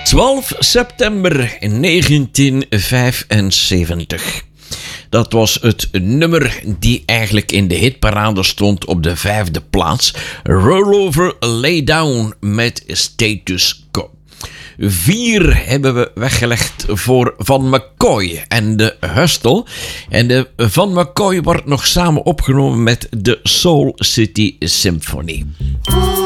12 september 1975. Dat was het nummer die eigenlijk in de hitparade stond op de 5e plaats. Roll Over, Lay Down met Status Quo. 4 hebben we weggelegd voor Van McCoy en de Hustle. En de Van McCoy wordt nog samen opgenomen met de Soul City Symphony.